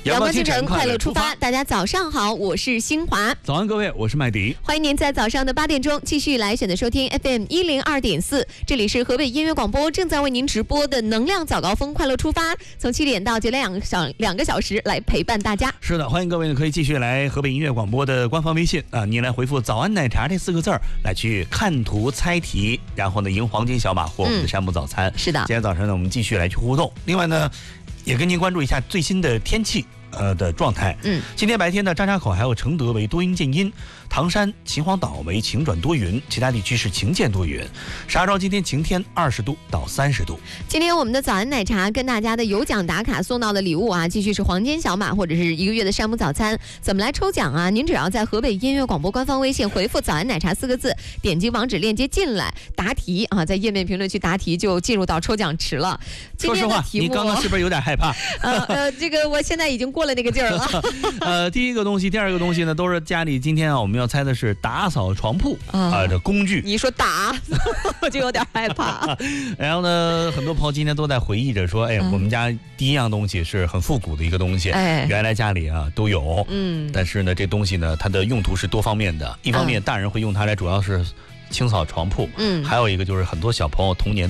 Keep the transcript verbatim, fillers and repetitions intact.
阳光清晨，快乐出发。大家早上好，我是新华。 早安，各位，我是麦迪。 欢迎您在早上的八点钟继续来选择收听 F M 一零二点四，这里是河北音乐广播正在为您直播的能量早高峰，快乐出发，从七点到九点两小两个小时来陪伴大家。 是的，欢迎各位呢可以继续来河北音乐广播的官方微信啊，您来回复早安奶茶这四个字儿来去看图猜题，然后呢赢黄金小马或我们的山姆早餐。 嗯、是的， 今天早上呢我们继续来去互动。另外呢也跟您关注一下最新的天气呃的状态。嗯，今天白天呢，张家口还有承德为多云见阴，唐山、秦皇岛为晴转多云，其他地区是晴见多云。石家庄今天晴天，二十度到三十度。 今天我们的早安奶茶跟大家的有奖打卡送到的礼物啊，继续是黄金小马或者是一个月的山姆早餐。怎么来抽奖啊？您只要在河北音乐广播官方微信回复早安奶茶四个字，点击网址链接进来答题啊，在页面评论区答题就进入到抽奖池了。今天的题目， 说实话，你刚刚是不是有点害怕？ 呃呃，这个我现在已经过了那个劲儿了。 呃，第一个东西，第二个东西呢，都是家里今天啊，我们要猜的是打扫床铺啊、呃、这工具。 你一说打，我就有点害怕。 然后呢，很多朋友今天都在回忆着说，哎，嗯、我们家第一样东西是很复古的一个东西，哎，原来家里啊都有，嗯，但是呢，这东西呢，它的用途是多方面的，一方面大人会用它来主要是清扫床铺，嗯，还有一个就是很多小朋友童年